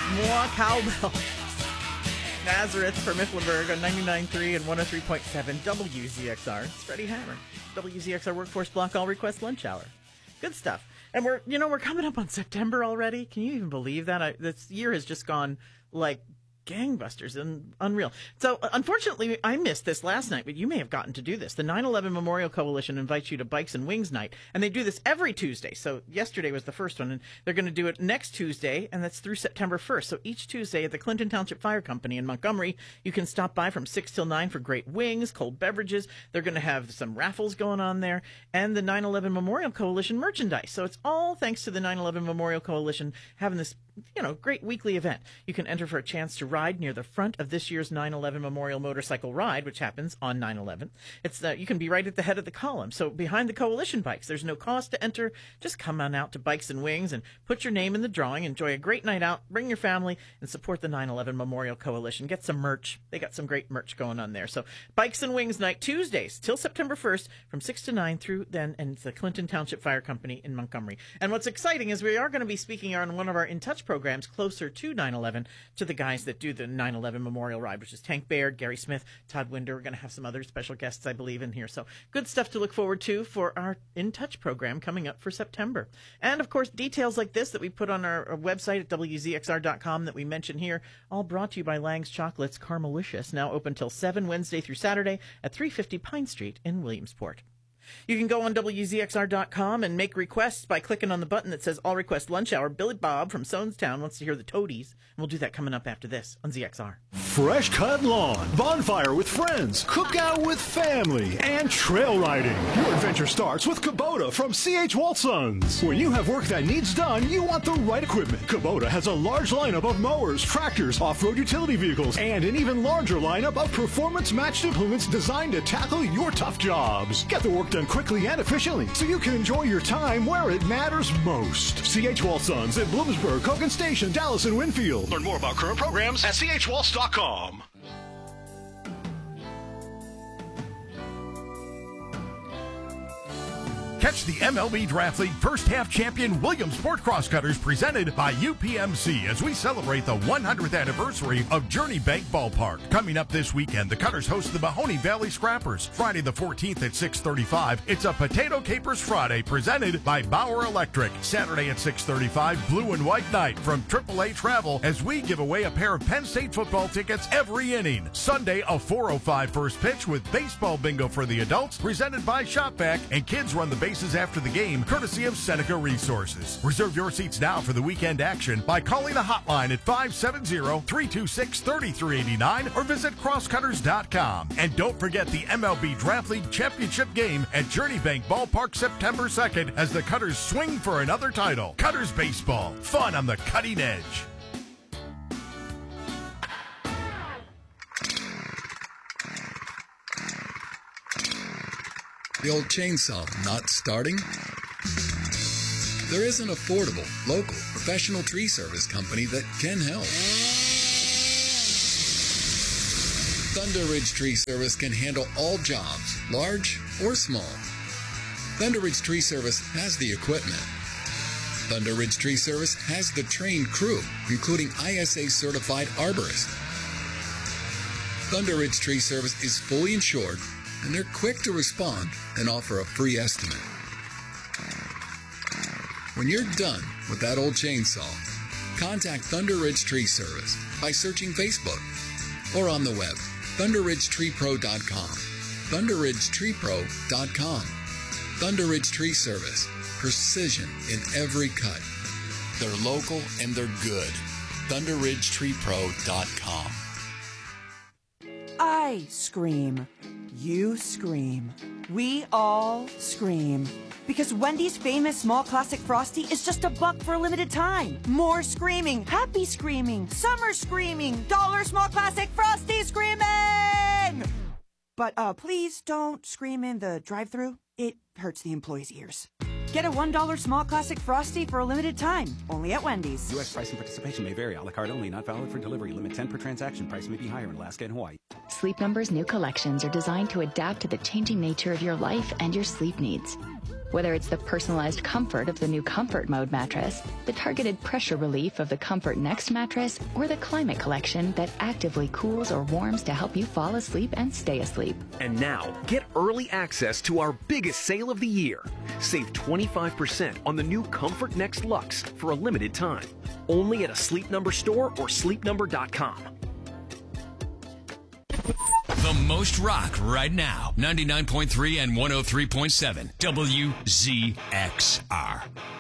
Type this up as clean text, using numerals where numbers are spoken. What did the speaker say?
Moi Cowbell. Nazareth from Mifflinburg on 99.3 and 103.7 WZXR. It's Freddie Hammer. WZXR Workforce Block All Request Lunch Hour. Good stuff. And we're coming up on September already. Can you even believe that? This year has just gone like gangbusters and unreal. So, unfortunately, I missed this last night, but you may have gotten to do this. The 9/11 Memorial Coalition invites you to Bikes and Wings Night, and they do this every Tuesday. So, yesterday was the first one, and they're going to do it next Tuesday, and that's through September 1st. So, each Tuesday at the Clinton Township Fire Company in Montgomery, you can stop by from 6 till 9 for great wings, cold beverages. They're going to have some raffles going on there, and the 9/11 Memorial Coalition merchandise. So, it's all thanks to the 9/11 Memorial Coalition having this great weekly event. You can enter for a chance to ride near the front of this year's 9/11 Memorial Motorcycle Ride, which happens on 9/11. You can be right at the head of the column. So behind the coalition bikes, there's no cost to enter. Just come on out to Bikes and Wings and put your name in the drawing. Enjoy a great night out. Bring your family and support the 9/11 Memorial Coalition. Get some merch. They got some great merch going on there. So Bikes and Wings Night Tuesdays till September 1st from 6 to 9 through then, and it's the Clinton Township Fire Company in Montgomery. And what's exciting is we are going to be speaking on one of our In Touch programs closer to 9/11 to the guys that do the 9/11 Memorial Ride, which is Tank Baird, Gary Smith, Todd Winder. We're going to have some other special guests, I believe, in here. So good stuff to look forward to for our In Touch program coming up for September. And, of course, details like this that we put on our website at WZXR.com that we mention here, all brought to you by Lang's Chocolates Caramelicious, now open till 7 Wednesday through Saturday at 350 Pine Street in Williamsport. You can go on WZXR.com and make requests by clicking on the button that says All Request Lunch Hour. Billy Bob from Sonestown wants to hear the Toadies, and we'll do that coming up after this on ZXR. Fresh cut lawn, bonfire with friends, cookout with family, and trail riding. Your adventure starts with Kubota from C.H. Walsons. When you have work that needs done, you want the right equipment. Kubota has a large lineup of mowers, tractors, off-road utility vehicles, and an even larger lineup of performance-matched implements designed to tackle your tough jobs. Get the work done quickly and efficiently so you can enjoy your time where it matters most. C.H. Walsons in Bloomsburg, Hogan Station, Dallas, and Winfield. Learn more about current programs at chwaltz.com. Catch the MLB Draft League first half champion Williamsport Crosscutters presented by UPMC as we celebrate the 100th anniversary of Journey Bank Ballpark. Coming up this weekend, the Cutters host the Mahoney Valley Scrappers. Friday the 14th at 6:35, it's a Potato Capers Friday presented by Bauer Electric. Saturday at 6:35, Blue and White Night from AAA Travel as we give away a pair of Penn State football tickets every inning. Sunday, a 4:05 first pitch with baseball bingo for the adults presented by Shopback, and kids run the bases after the game, courtesy of Seneca Resources. Reserve your seats now for the weekend action by calling the hotline at 570-326-3389 or visit crosscutters.com. And don't forget the MLB Draft League Championship game at Journey Bank Ballpark September 2nd as the Cutters swing for another title. Cutters Baseball, fun on the cutting edge. The old chainsaw not starting? There is an affordable, local, professional tree service company that can help. Thunder Ridge Tree Service can handle all jobs, large or small. Thunder Ridge Tree Service has the equipment. Thunder Ridge Tree Service has the trained crew, including ISA certified arborists. Thunder Ridge Tree Service is fully insured, and they're quick to respond and offer a free estimate. When you're done with that old chainsaw, contact Thunder Ridge Tree Service by searching Facebook or on the web, thunderridgetreepro.com. thunderridgetreepro.com. Thunder Ridge Tree Service, precision in every cut. They're local and they're good. thunderridgetreepro.com. I scream. You scream. We all scream. Because Wendy's famous small classic Frosty is just $1 for a limited time. More screaming, happy screaming, summer screaming, dollar small classic Frosty screaming! But please don't scream in the drive-thru. It hurts the employees' ears. Get a $1 small classic Frosty for a limited time, only at Wendy's. U.S. price and participation may vary. A la carte only, not valid for delivery. Limit 10 per transaction. Price may be higher in Alaska and Hawaii. Sleep Number's new collections are designed to adapt to the changing nature of your life and your sleep needs. Whether it's the personalized comfort of the new Comfort Mode mattress, the targeted pressure relief of the Comfort Next mattress, or the Climate Collection that actively cools or warms to help you fall asleep and stay asleep. And now, get early access to our biggest sale of the year. Save 25% on the new Comfort Next Luxe for a limited time. Only at a Sleep Number store or sleepnumber.com. The most rock right now. 99.3 and 103.7 WZXR.